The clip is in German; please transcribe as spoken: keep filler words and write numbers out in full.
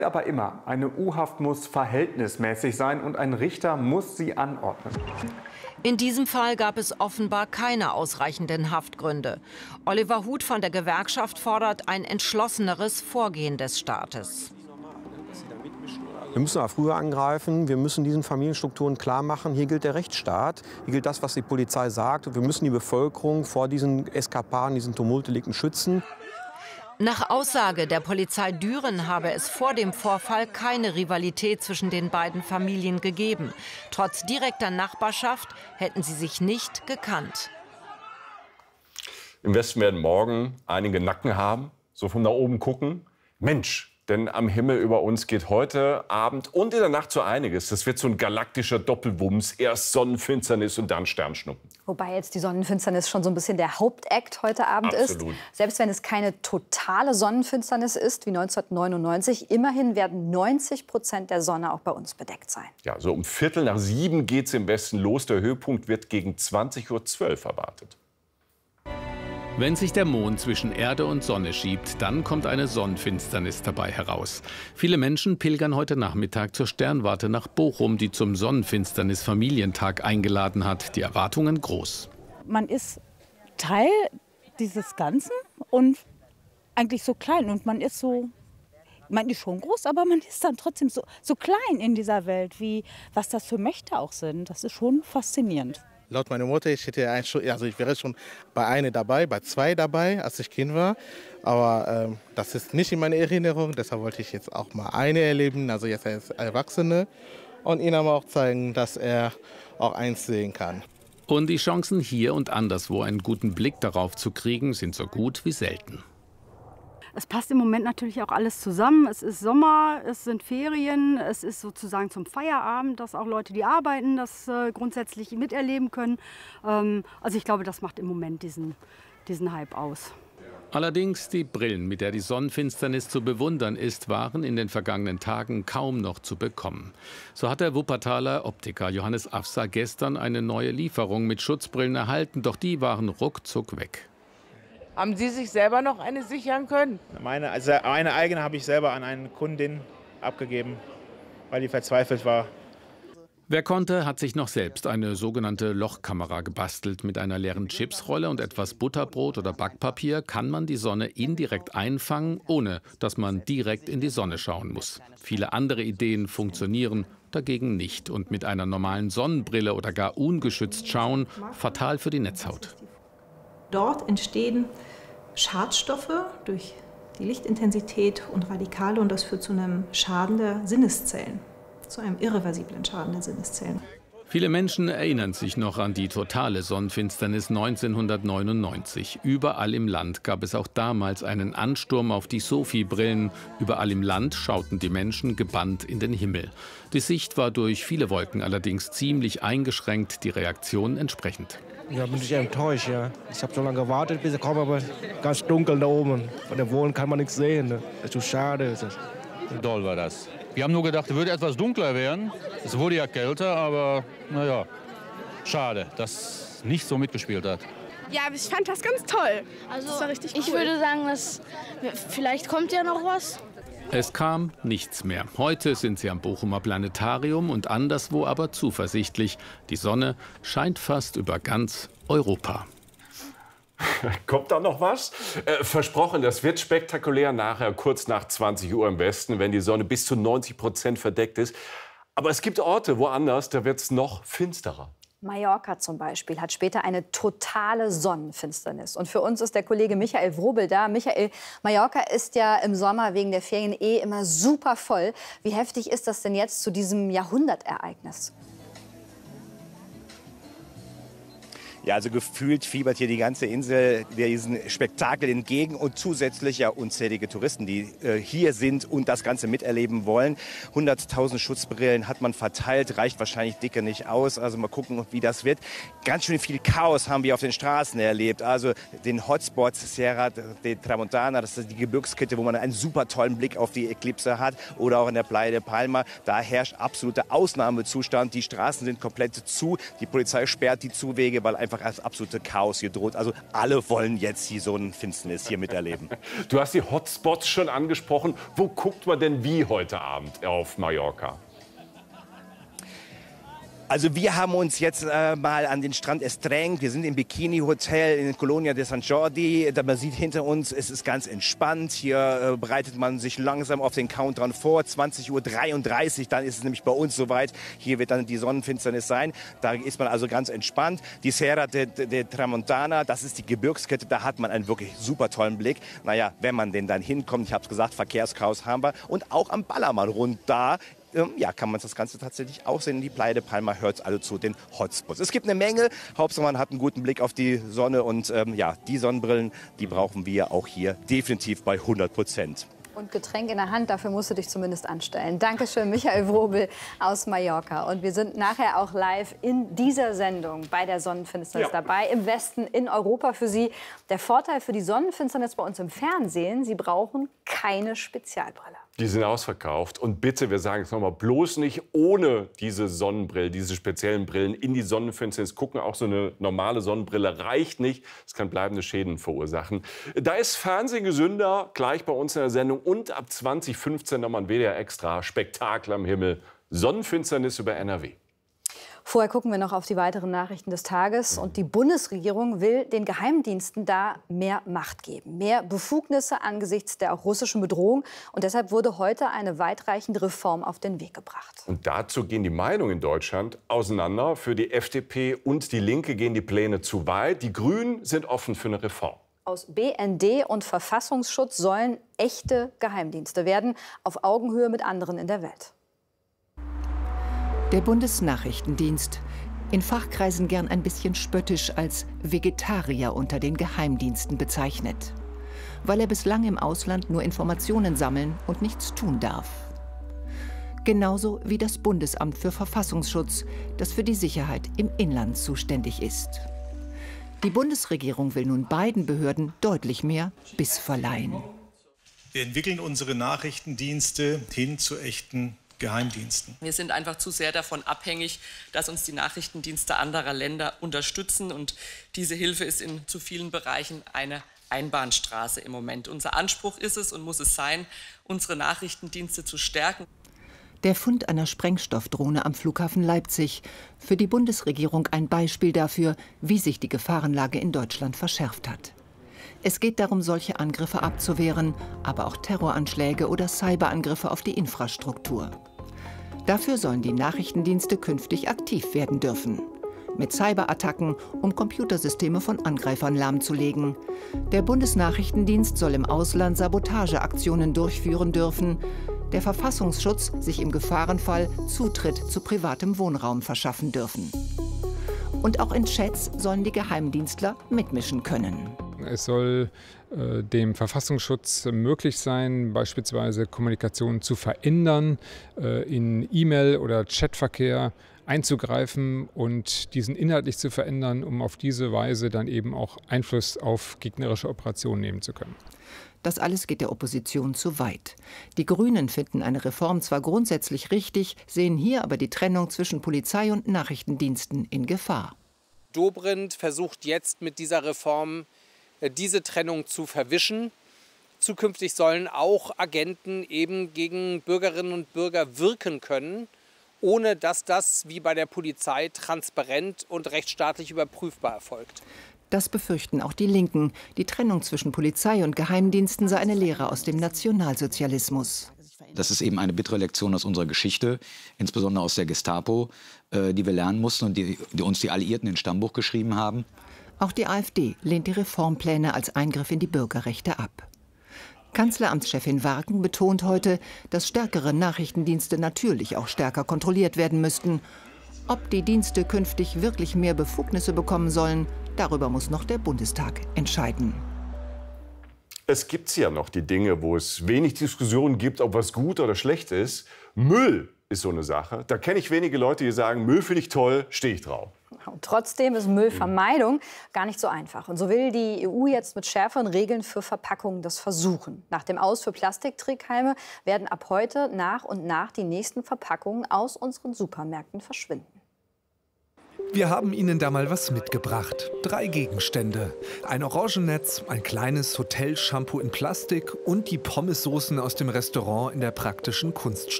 Aber immer, eine U-Haft muss verhältnismäßig sein und ein Richter muss sie anordnen. In diesem Fall gab es offenbar keine ausreichenden Haftgründe. Oliver Huth von der Gewerkschaft fordert ein entschlosseneres Vorgehen des Staates. Wir müssen auch früher angreifen, wir müssen diesen Familienstrukturen klar machen, hier gilt der Rechtsstaat, hier gilt das, was die Polizei sagt. Und wir müssen die Bevölkerung vor diesen Eskapaden, diesen Tumultdelikten schützen. Nach Aussage der Polizei Düren habe es vor dem Vorfall keine Rivalität zwischen den beiden Familien gegeben. Trotz direkter Nachbarschaft hätten sie sich nicht gekannt. Im Westen werden morgen einige Nacken haben, so von da oben gucken. Mensch, denn am Himmel über uns geht heute Abend und in der Nacht so einiges. Das wird so ein galaktischer Doppelwumms. Erst Sonnenfinsternis und dann Sternschnuppen. Wobei jetzt die Sonnenfinsternis schon so ein bisschen der Hauptakt heute Abend Absolut. ist. Selbst wenn es keine totale Sonnenfinsternis ist, wie neunzehnhundertneunundneunzig, immerhin werden neunzig Prozent der Sonne auch bei uns bedeckt sein. Ja, so um Viertel nach sieben geht es im Westen los. Der Höhepunkt wird gegen zwanzig Uhr zwölf erwartet. Wenn sich der Mond zwischen Erde und Sonne schiebt, dann kommt eine Sonnenfinsternis dabei heraus. Viele Menschen pilgern heute Nachmittag zur Sternwarte nach Bochum, die zum Sonnenfinsternis-Familientag eingeladen hat. Die Erwartungen groß. Man ist Teil dieses Ganzen und eigentlich so klein. Und man ist so, man ist schon groß, aber man ist dann trotzdem so, so klein in dieser Welt, wie was das für Mächte auch sind. Das ist schon faszinierend. Laut meiner Mutter, ich hätte ein, also ich wäre schon bei einer dabei, bei zwei dabei, als ich Kind war. Aber ähm, das ist nicht in meiner Erinnerung. Deshalb wollte ich jetzt auch mal eine erleben, also jetzt als Erwachsene. Und ihm aber auch zeigen, dass er auch eins sehen kann. Und die Chancen hier und anderswo einen guten Blick darauf zu kriegen, sind so gut wie selten. Es passt im Moment natürlich auch alles zusammen. Es ist Sommer, es sind Ferien, es ist sozusagen zum Feierabend, dass auch Leute, die arbeiten, das äh, grundsätzlich miterleben können. Ähm, also ich glaube, das macht im Moment diesen, diesen Hype aus. Allerdings die Brillen, mit der die Sonnenfinsternis zu bewundern ist, waren in den vergangenen Tagen kaum noch zu bekommen. So hat der Wuppertaler Optiker Johannes Afser gestern eine neue Lieferung mit Schutzbrillen erhalten, doch die waren ruckzuck weg. Haben Sie sich selber noch eine sichern können? Meine, also eine eigene habe ich selber an eine Kundin abgegeben, weil die verzweifelt war. Wer konnte, hat sich noch selbst eine sogenannte Lochkamera gebastelt. Mit einer leeren Chipsrolle und etwas Butterbrot oder Backpapier kann man die Sonne indirekt einfangen, ohne dass man direkt in die Sonne schauen muss. Viele andere Ideen funktionieren dagegen nicht. Und mit einer normalen Sonnenbrille oder gar ungeschützt schauen, fatal für die Netzhaut. Dort entstehen Schadstoffe durch die Lichtintensität und Radikale und das führt zu einem Schaden der Sinneszellen, zu einem irreversiblen Schaden der Sinneszellen. Viele Menschen erinnern sich noch an die totale Sonnenfinsternis neunzehnhundertneunundneunzig. Überall im Land gab es auch damals einen Ansturm auf die Sophie-Brillen. Überall im Land schauten die Menschen gebannt in den Himmel. Die Sicht war durch viele Wolken allerdings ziemlich eingeschränkt, die Reaktion entsprechend. Ja, bin ich enttäuscht, ja. Ich habe so lange gewartet, bis ich komme, aber ganz dunkel da oben. Von der Wohnung kann man nichts sehen. Ne? Das ist so schade. Ist das. Doll war das. Wir haben nur gedacht, es würde etwas dunkler werden. Es wurde ja kälter, aber naja, schade, dass es nicht so mitgespielt hat. Ja, ich fand das ganz toll. Also, das war richtig ich cool. würde sagen, dass vielleicht kommt ja noch was. Es kam nichts mehr. Heute sind sie am Bochumer Planetarium und anderswo aber zuversichtlich. Die Sonne scheint fast über ganz Europa. Kommt da noch was? Äh, versprochen, das wird spektakulär nachher, kurz nach zwanzig Uhr im Westen, wenn die Sonne bis zu neunzig Prozent verdeckt ist. Aber es gibt Orte woanders, da wird es noch finsterer. Mallorca zum Beispiel hat später eine totale Sonnenfinsternis. Und für uns ist der Kollege Michael Wrobel da. Michael, Mallorca ist ja im Sommer wegen der Ferien eh immer super voll. Wie heftig ist das denn jetzt zu diesem Jahrhundertereignis? Ja, also gefühlt fiebert hier die ganze Insel diesen Spektakel entgegen und zusätzlich ja unzählige Touristen, die äh, hier sind und das Ganze miterleben wollen. hunderttausend Schutzbrillen hat man verteilt, reicht wahrscheinlich dicke nicht aus. Also mal gucken, wie das wird. Ganz schön viel Chaos haben wir auf den Straßen erlebt. Also den Hotspot Sierra de Tramontana, das ist die Gebirgskette, wo man einen super tollen Blick auf die Eklipse hat. Oder auch in der Playa de Palma. Da herrscht absoluter Ausnahmezustand. Die Straßen sind komplett zu. Die Polizei sperrt die Zuwege, weil einfach einfach als absolute Chaos hier droht. Also alle wollen jetzt die Sonnenfinsternis hier miterleben. Du hast die Hotspots schon angesprochen. Wo guckt man denn wie heute Abend auf Mallorca? Also wir haben uns jetzt äh, mal an den Strand Estrenc. Wir sind im Bikini-Hotel in Colonia de San Jordi. Da man sieht hinter uns, es ist ganz entspannt. Hier äh, bereitet man sich langsam auf den Countdown vor. zwanzig Uhr dreiunddreißig, dann ist es nämlich bei uns soweit. Hier wird dann die Sonnenfinsternis sein. Da ist man also ganz entspannt. Die Serra de, de Tramontana, das ist die Gebirgskette. Da hat man einen wirklich super tollen Blick. Naja, wenn man denn dann hinkommt, ich habe es gesagt, Verkehrschaos haben wir. Und auch am Ballermann rund da, ja, kann man das Ganze tatsächlich auch sehen. Die Playa de Palma hört also zu den Hotspots. Es gibt eine Menge. Hauptsache man hat einen guten Blick auf die Sonne. Und ähm, ja, die Sonnenbrillen, die brauchen wir auch hier definitiv bei hundert Prozent. Und Getränk in der Hand, dafür musst du dich zumindest anstellen. Dankeschön, Michael Wrobel aus Mallorca. Und wir sind nachher auch live in dieser Sendung bei der Sonnenfinsternis ja. dabei. Im Westen, in Europa für Sie. Der Vorteil für die Sonnenfinsternis bei uns im Fernsehen, Sie brauchen keine Spezialbrille. Die sind ausverkauft. Und bitte, wir sagen es nochmal, bloß nicht ohne diese Sonnenbrillen, diese speziellen Brillen in die Sonnenfinsternis gucken. Auch so eine normale Sonnenbrille reicht nicht. Es kann bleibende Schäden verursachen. Da ist Fernsehen gesünder, gleich bei uns in der Sendung. Und ab zwanzig fünfzehn nochmal ein W D R Extra Spektakel am Himmel. Sonnenfinsternis über N R W. Vorher gucken wir noch auf die weiteren Nachrichten des Tages. Und die Bundesregierung will den Geheimdiensten da mehr Macht geben, mehr Befugnisse angesichts der auch russischen Bedrohung. Und deshalb wurde heute eine weitreichende Reform auf den Weg gebracht. Und dazu gehen die Meinungen in Deutschland auseinander. Für die F D P und die Linke gehen die Pläne zu weit. Die Grünen sind offen für eine Reform. Aus B N D und Verfassungsschutz sollen echte Geheimdienste werden, auf Augenhöhe mit anderen in der Welt. Der Bundesnachrichtendienst, in Fachkreisen gern ein bisschen spöttisch als Vegetarier unter den Geheimdiensten bezeichnet, weil er bislang im Ausland nur Informationen sammeln und nichts tun darf. Genauso wie das Bundesamt für Verfassungsschutz, das für die Sicherheit im Inland zuständig ist. Die Bundesregierung will nun beiden Behörden deutlich mehr Biss verleihen. Wir entwickeln unsere Nachrichtendienste hin zu echten Geheimdiensten. Wir sind einfach zu sehr davon abhängig, dass uns die Nachrichtendienste anderer Länder unterstützen. Und diese Hilfe ist in zu vielen Bereichen eine Einbahnstraße im Moment. Unser Anspruch ist es und muss es sein, unsere Nachrichtendienste zu stärken. Der Fund einer Sprengstoffdrohne am Flughafen Leipzig, für die Bundesregierung ein Beispiel dafür, wie sich die Gefahrenlage in Deutschland verschärft hat. Es geht darum, solche Angriffe abzuwehren, aber auch Terroranschläge oder Cyberangriffe auf die Infrastruktur. Dafür sollen die Nachrichtendienste künftig aktiv werden dürfen. Mit Cyberattacken, um Computersysteme von Angreifern lahmzulegen. Der Bundesnachrichtendienst soll im Ausland Sabotageaktionen durchführen dürfen. Der Verfassungsschutz sich im Gefahrenfall Zutritt zu privatem Wohnraum verschaffen dürfen. Und auch in Chats sollen die Geheimdienstler mitmischen können. Es soll äh, dem Verfassungsschutz möglich sein, beispielsweise Kommunikation zu verändern, äh, in E-Mail- oder Chatverkehr einzugreifen und diesen inhaltlich zu verändern, um auf diese Weise dann eben auch Einfluss auf gegnerische Operationen nehmen zu können. Das alles geht der Opposition zu weit. Die Grünen finden eine Reform zwar grundsätzlich richtig, sehen hier aber die Trennung zwischen Polizei und Nachrichtendiensten in Gefahr. Dobrindt versucht jetzt mit dieser Reform diese Trennung zu verwischen. Zukünftig sollen auch Agenten eben gegen Bürgerinnen und Bürger wirken können, ohne dass das wie bei der Polizei transparent und rechtsstaatlich überprüfbar erfolgt. Das befürchten auch die Linken. Die Trennung zwischen Polizei und Geheimdiensten sei eine Lehre aus dem Nationalsozialismus. Das ist eben eine bittere Lektion aus unserer Geschichte, insbesondere aus der Gestapo, äh, die wir lernen mussten und die, die uns die Alliierten ins Stammbuch geschrieben haben. Auch die AfD lehnt die Reformpläne als Eingriff in die Bürgerrechte ab. Kanzleramtschefin Warken betont heute, dass stärkere Nachrichtendienste natürlich auch stärker kontrolliert werden müssten. Ob die Dienste künftig wirklich mehr Befugnisse bekommen sollen, darüber muss noch der Bundestag entscheiden. Es gibt ja noch die Dinge, wo es wenig Diskussionen gibt, ob was gut oder schlecht ist. Müll ist so eine Sache. Da kenne ich wenige Leute, die sagen, Müll finde ich toll, stehe ich drauf. Und trotzdem ist Müllvermeidung gar nicht so einfach. Und so will die E U jetzt mit schärferen Regeln für Verpackungen das versuchen. Nach dem Aus für Plastiktrickhalme werden ab heute nach und nach die nächsten Verpackungen aus unseren Supermärkten verschwinden. Wir haben Ihnen da mal was mitgebracht. Drei Gegenstände. Ein Orangennetz, ein kleines Hotel-Shampoo in Plastik und die Pommessoßen aus dem Restaurant in der praktischen Kunststadt.